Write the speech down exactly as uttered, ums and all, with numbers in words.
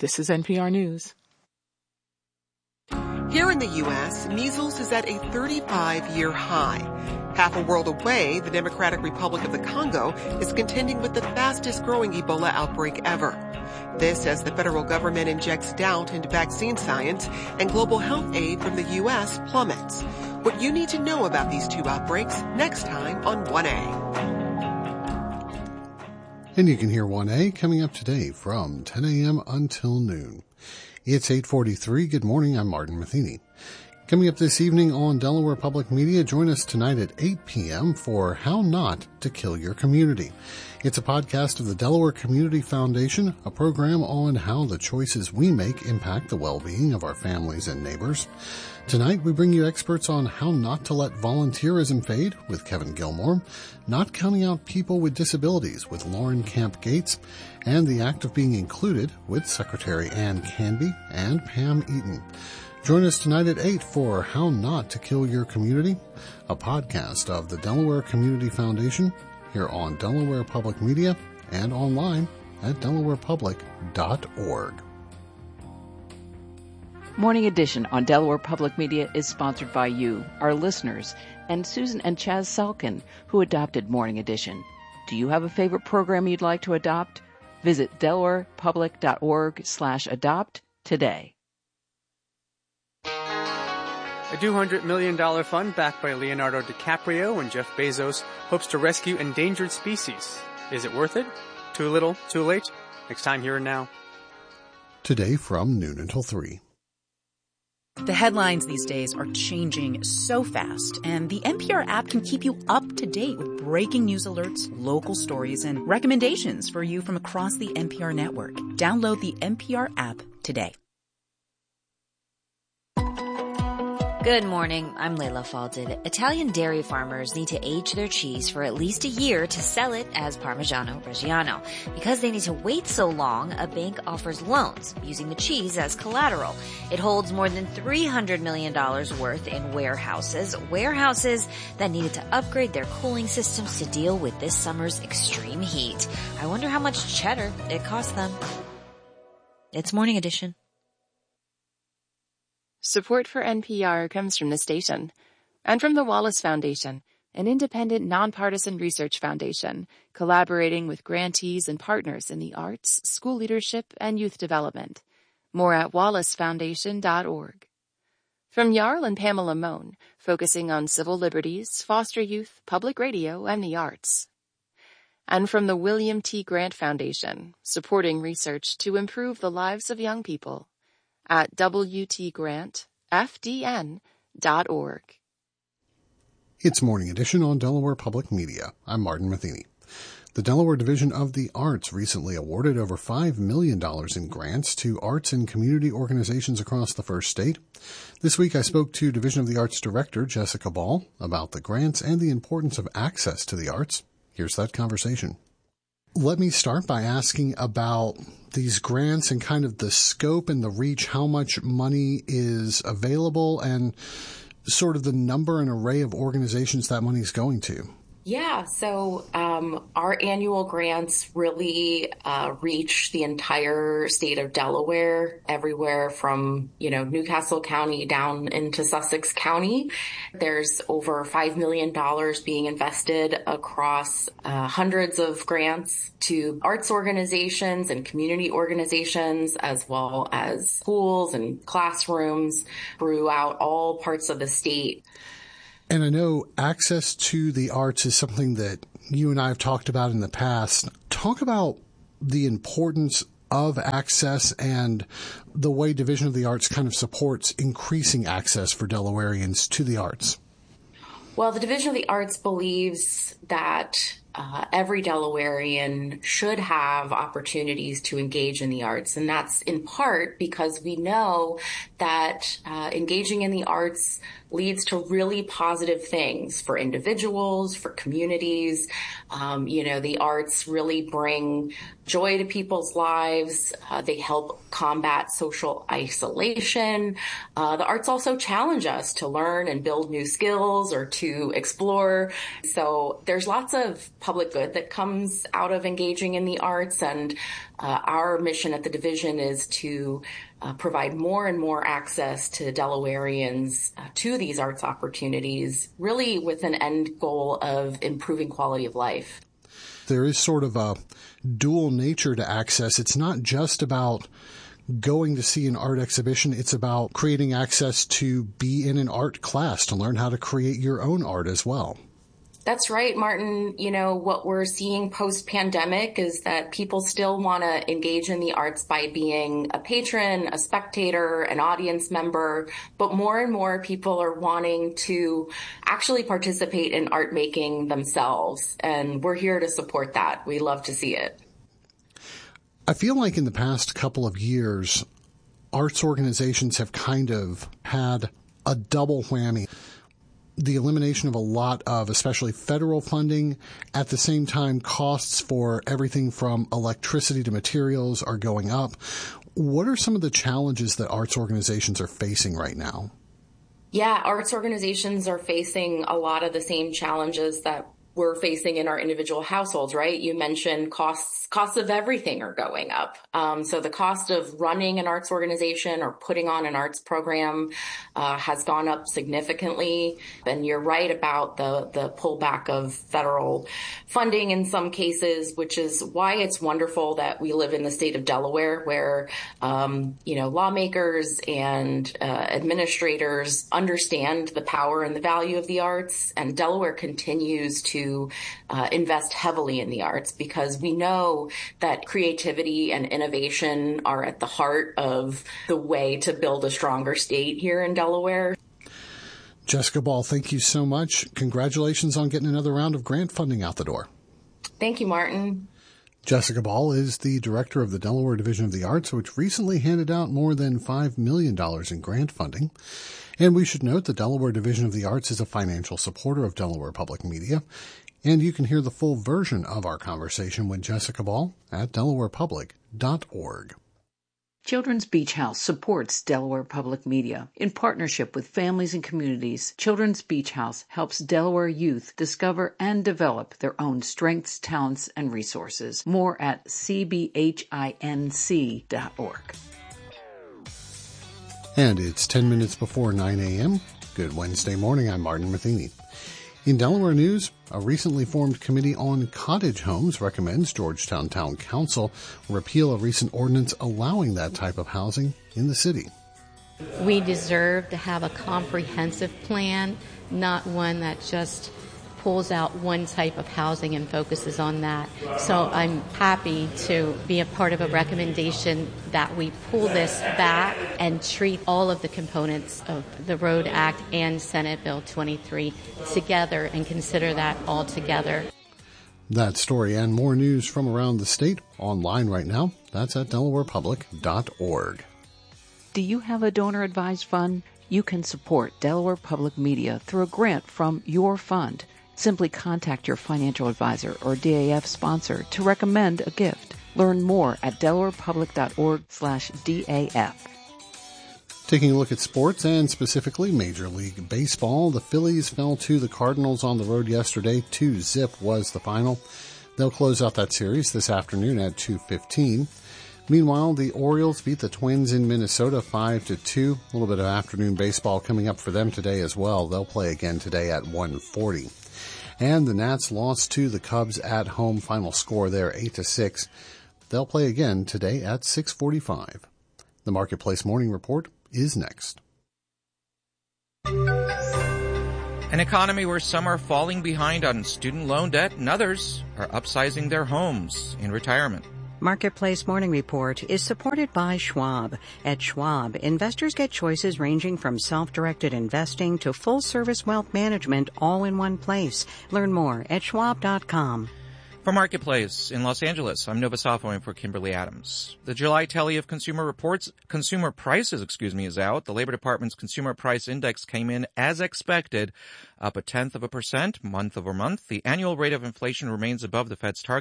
This is N P R News. Here in the U S, measles is at a thirty-five-year high. Half a world away, the Democratic Republic of the Congo is contending with the fastest-growing Ebola outbreak ever. This as the federal government injects doubt into vaccine science and global health aid from the U S plummets. What you need to know about these two outbreaks next time on one A. And you can hear one A coming up today from ten a.m. until noon. It's eight forty-three. Good morning. I'm Martin Matheny. Coming up this evening on Delaware Public Media, join us tonight at eight p.m. for How Not to Kill Your Community. It's a podcast of the Delaware Community Foundation, a program on how the choices we make impact the well-being of our families and neighbors. Tonight, we bring you experts on how not to let volunteerism fade with Kevin Gilmore, not counting out people with disabilities with Lauren Camp Gates, and the act of being included with Secretary Ann Canby and Pam Eaton. Join us tonight at eight for How Not to Kill Your Community, a podcast of the Delaware Community Foundation, here on Delaware Public Media and online at delaware public dot org. Morning Edition on Delaware Public Media is sponsored by you, our listeners, and Susan and Chaz Selkin, who adopted Morning Edition. Do you have a favorite program you'd like to adopt? Visit delaware public dot org slash adopt today. A two hundred million dollars fund backed by Leonardo DiCaprio and Jeff Bezos hopes to rescue endangered species. Is it worth it? Too little, too late? Next time, here and now. Today from noon until three. The headlines these days are changing so fast, and the N P R app can keep you up to date with breaking news alerts, local stories, and recommendations for you from across the N P R network. Download the N P R app today. Good morning. I'm Layla Falded. Italian dairy farmers need to age their cheese for at least a year to sell it as Parmigiano Reggiano. Because they need to wait so long, a bank offers loans using the cheese as collateral. It holds more than three hundred million dollars worth in warehouses, warehouses that needed to upgrade their cooling systems to deal with this summer's extreme heat. I wonder how much cheddar it cost them. It's Morning Edition. Support for N P R comes from the station and from the Wallace Foundation, an independent, nonpartisan research foundation collaborating with grantees and partners in the arts, school leadership, and youth development. More at wallace foundation dot org. From Jarl and Pamela Mohn, focusing on civil liberties, foster youth, public radio, and the arts. And from the William T. Grant Foundation, supporting research to improve the lives of young people. At w t grant f d n dot org. It's Morning Edition on Delaware Public Media. I'm Martin Matheny. The Delaware Division of the Arts recently awarded over five million dollars in grants to arts and community organizations across the first state. This week I spoke to Division of the Arts Director Jessica Ball about the grants and the importance of access to the arts. Here's that conversation. Let me start by asking about these grants and kind of the scope and the reach, how much money is available, and sort of the number and array of organizations that money is going to. Yeah, so um, our annual grants really uh, reach the entire state of Delaware, everywhere from, you know, Newcastle County down into Sussex County. There's over five million dollars being invested across uh, hundreds of grants to arts organizations and community organizations, as well as schools and classrooms throughout all parts of the state. And I know access to the arts is something that you and I have talked about in the past. Talk about the importance of access and the way Division of the Arts kind of supports increasing access for Delawareans to the arts. Well, the Division of the Arts believes that uh, every Delawarean should have opportunities to engage in the arts. And that's in part because we know that uh, engaging in the arts leads to really positive things for individuals, for communities. Um, you know, the arts really bring joy to people's lives. Uh, they help combat social isolation. Uh, the arts also challenge us to learn and build new skills or to explore. So there's lots of public good that comes out of engaging in the arts, and uh, our mission at the division is to uh, provide more and more access to Delawareans uh, to these arts opportunities, really with an end goal of improving quality of life. There is sort of a dual nature to access. It's not just about going to see an art exhibition. It's about creating access to be in an art class, to learn how to create your own art as well. That's right, Martin. You know, what we're seeing post-pandemic is that people still want to engage in the arts by being a patron, a spectator, an audience member, but more and more people are wanting to actually participate in art making themselves, and we're here to support that. We love to see it. I feel like in the past couple of years, arts organizations have kind of had a double whammy. The elimination of a lot of especially federal funding. At the same time, costs for everything from electricity to materials are going up. What are some of the challenges that arts organizations are facing right now? Yeah, arts organizations are facing a lot of the same challenges that we're facing in our individual households, right? You mentioned costs, costs of everything are going up. Um, so the cost of running an arts organization or putting on an arts program uh, has gone up significantly. And you're right about the, the pullback of federal funding in some cases, which is why it's wonderful that we live in the state of Delaware, where, um, you know, lawmakers and uh, administrators understand the power and the value of the arts. And Delaware continues to to uh, invest heavily in the arts because we know that creativity and innovation are at the heart of the way to build a stronger state here in Delaware. Jessica Ball, thank you so much. Congratulations on getting another round of grant funding out the door. Thank you, Martin. Jessica Ball is the director of the Delaware Division of the Arts, which recently handed out more than five million dollars in grant funding. And we should note the Delaware Division of the Arts is a financial supporter of Delaware Public Media. And you can hear the full version of our conversation with Jessica Ball at delaware public dot org. Children's Beach House supports Delaware Public Media. In partnership with families and communities, Children's Beach House helps Delaware youth discover and develop their own strengths, talents, and resources. More at c b h i n c dot org. And it's ten minutes before nine a.m. Good Wednesday morning. I'm Martin Matheny. In Delaware news, a recently formed committee on cottage homes recommends Georgetown Town Council repeal a recent ordinance allowing that type of housing in the city. We deserve to have a comprehensive plan, not one that just pulls out one type of housing and focuses on that. So I'm happy to be a part of a recommendation that we pull this back and treat all of the components of the Road Act and Senate Bill twenty-three together and consider that all together. That story and more news from around the state online right now. That's at delaware public dot org. Do you have a donor-advised fund? You can support Delaware Public Media through a grant from your fund. Simply contact your financial advisor or D A F sponsor to recommend a gift. Learn more at delaware public dot org slash D A F. Taking a look at sports and specifically Major League Baseball, the Phillies fell to the Cardinals on the road yesterday. two zip was the final. They'll close out that series this afternoon at two fifteen. Meanwhile, the Orioles beat the Twins in Minnesota five to two. A little bit of afternoon baseball coming up for them today as well. They'll play again today at one forty. And the Nats lost to the Cubs at home. Final score there, eight to six. They'll play again today at six forty-five. The Marketplace Morning Report is next. An economy where some are falling behind on student loan debt and others are upsizing their homes in retirement. Marketplace Morning Report is supported by Schwab. At Schwab, investors get choices ranging from self-directed investing to full-service wealth management all in one place. Learn more at schwab dot com. For Marketplace in Los Angeles, I'm Nova Sophoin for Kimberly Adams. The July tally of consumer reports, consumer prices, excuse me, is out. The Labor Department's Consumer Price Index came in as expected, up a tenth of a percent month over month. The annual rate of inflation remains above the Fed's target.